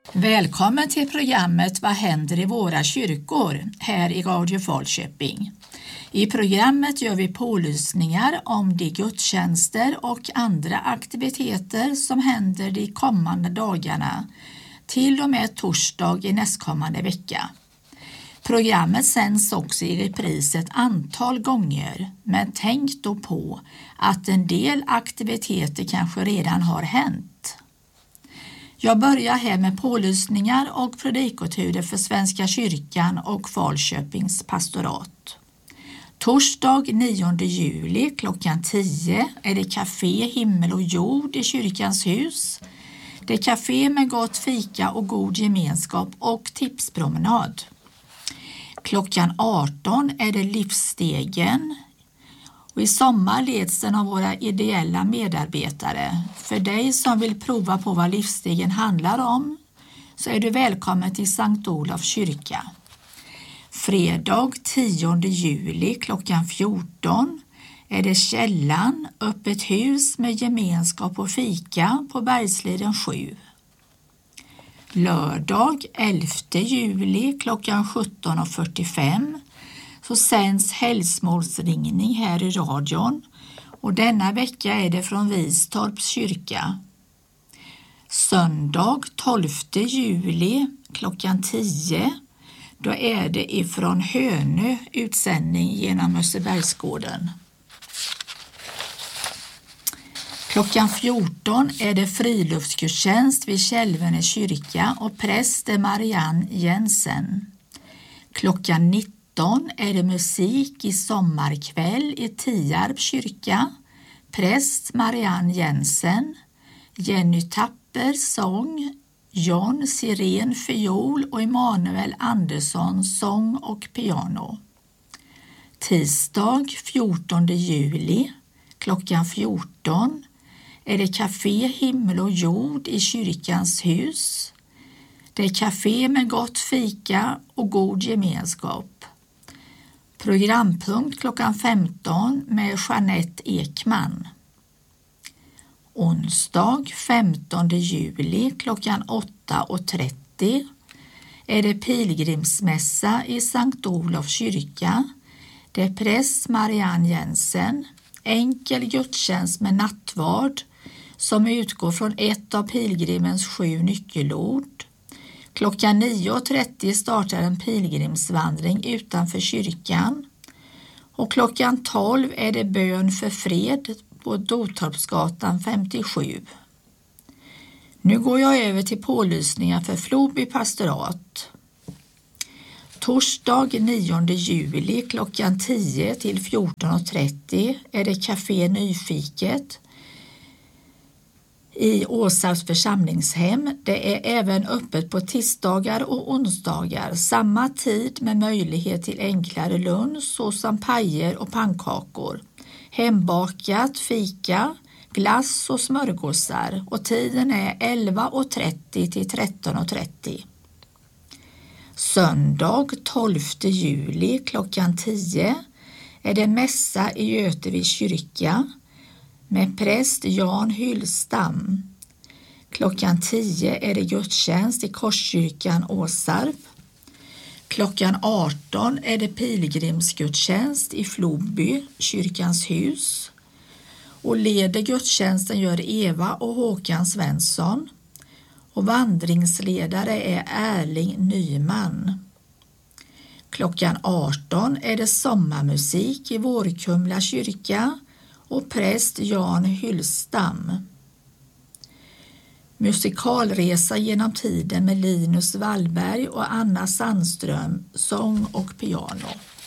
Välkommen till programmet Vad händer i våra kyrkor här i Radio Falköping. I programmet gör vi pålysningar om de gudstjänster och andra aktiviteter som händer de kommande dagarna till och med torsdag i nästkommande vecka. Programmet sänds också i repris ett antal gånger, men tänk då på att en del aktiviteter kanske redan har hänt. Jag börjar här med pålysningar och predikoturer för Svenska kyrkan och Falköpings pastorat. Torsdag 9 juli klockan 10 är det Café Himmel och jord i kyrkans hus. Det är café med gott fika och god gemenskap och tipspromenad. Klockan 18 är det Livsstegen. Och i sommar leds den av våra ideella medarbetare. För dig som vill prova på vad Livsstegen handlar om så är du välkommen till Sankt Olof kyrka. Fredag 10 juli klockan 14 är det Källan, öppet hus med gemenskap och fika på Bergsliden 7. Lördag 11 juli klockan 17.45 så sänds helgsmålsringning här i radion och denna vecka är det från Vistorps kyrka. Söndag 12 juli klockan 10 då är det ifrån Hönö utsändning genom Mössebergsgården. Klockan 14 är det friluftsgudstjänst vid Kälvene kyrka och präst är Marianne Jensen. Klockan 19 är det musik i sommarkväll i Tierp kyrka. Präst Marianne Jensen, Jenny Tapper sång, John Siren fiol och Emanuel Andersson sång och piano. Tisdag 14 juli klockan 14 är det Café Himmel och jord i kyrkans hus. Det är café med gott fika och god gemenskap. Programpunkt klockan 15 med Jeanette Ekman. Onsdag 15 juli klockan 8.30 är det pilgrimsmässa i Sankt Olof kyrka. Det är präst Marianne Jensen. Enkel gudstjänst med nattvard som utgår från ett av pilgrimens 7 nyckelord. Klockan 9.30 startar en pilgrimsvandring utanför kyrkan och klockan 12 är det bön för fred på Dotorpsgatan 57. Nu går jag över till pålysningar för Floby pastorat. Torsdag 9 juli klockan 10 till 14.30 är det Café Nyfiket i Åsarps församlingshem. Det är även öppet på tisdagar och onsdagar, samma tid med möjlighet till enklare lunch såsom pajer och pannkakor, hembakat, fika, glass och smörgåsar och tiden är 11.30 till 13.30. Söndag 12 juli klockan 10 är det mässa i Göteborgs kyrka med präst Jan Hyllstam. Klockan 10 är det gudstjänst i Korskyrkan Åsarp. Klockan 18 är det pilgrimsgudstjänst i Floby, kyrkans hus. Och leder gudstjänsten gör Eva och Håkan Svensson. Och vandringsledare är Erling Nyman. Klockan 18 är det sommarmusik i Vårkumla kyrka och präst Jan Hyllstam. Musikalresa genom tiden med Linus Wallberg och Anna Sandström, sång och piano.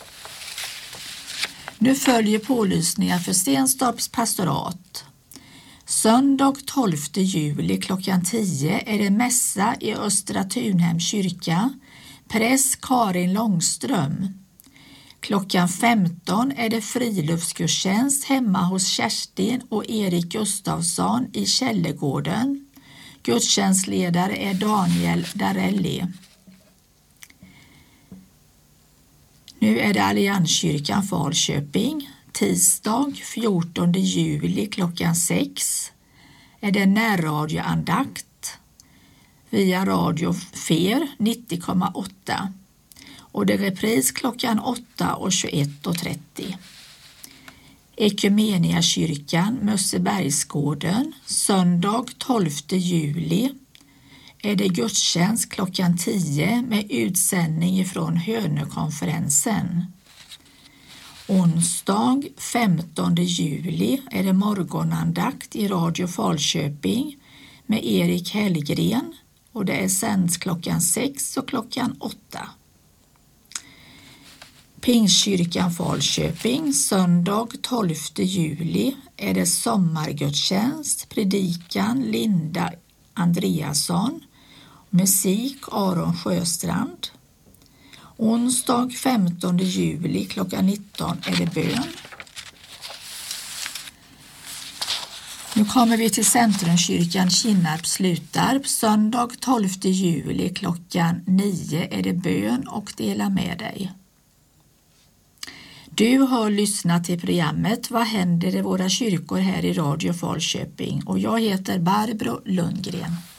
Nu följer pålysningar för Stenstorps pastorat. Söndag 12 juli klockan 10 är det mässa i Östra Tunhem kyrka, präst Karin Långström. Klockan 15 är det friluftsgudstjänst hemma hos Kerstin och Erik Gustafsson i Källegården. Gudstjänstledare är Daniel Darelli. Nu är det Allianskyrkan Falköping. Tisdag 14 juli klockan 6 är det närradioandakt. via Radio Fer 90,8 och det är repris klockan 8 och 21.30. Ekumeniakyrkan Mössebergsgården söndag 12 juli är det gudstjänst klockan 10 med utsändning från Hönökonferensen. Onsdag 15 juli är det morgonandakt i Radio Falköping med Erik Hellgren och det är sänds klockan 6 och klockan 8. Pingstkyrkan Falköping söndag 12 juli är det sommargudstjänst, predikan Linda Andreasson, musik Aron Sjöstrand. Onsdag 15 juli klockan 19 är det bön. Nu kommer vi till Centrumkyrkan Kinnarp Slutarp. Söndag 12 juli klockan 9 är det bön och dela med dig. Du har lyssnat till programmet Vad händer i våra kyrkor här i Radio Falköping och jag heter Barbro Lundgren.